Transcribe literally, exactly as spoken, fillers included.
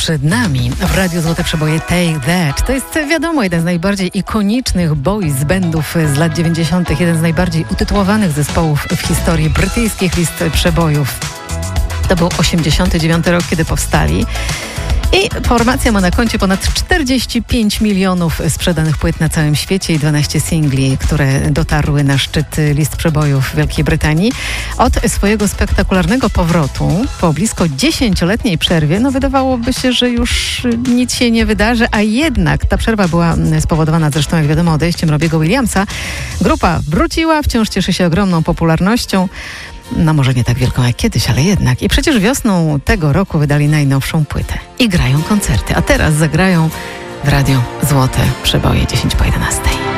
przed nami w Radiu Złote Przeboje Take That. To jest, wiadomo, jeden z najbardziej ikonicznych boys bandów z lat dziewięćdziesiątych. Jeden z najbardziej utytułowanych zespołów w historii brytyjskich list przebojów. To był osiemdziesiąty dziewiąty rok, kiedy powstali. I formacja ma na koncie ponad czterdzieści pięć milionów sprzedanych płyt na całym świecie i dwanaście singli, które dotarły na szczyt list przebojów w Wielkiej Brytanii. Od swojego spektakularnego powrotu po blisko dziesięcioletniej przerwie, no wydawałoby się, że już nic się nie wydarzy, a jednak ta przerwa była spowodowana zresztą, jak wiadomo, odejściem Robbie'ego Williamsa. Grupa wróciła, wciąż cieszy się ogromną popularnością. No może nie tak wielką jak kiedyś, ale jednak. I przecież wiosną tego roku wydali najnowszą płytę. I grają koncerty. A teraz zagrają w Radio Złote Przeboje dziesięć po jedenastej.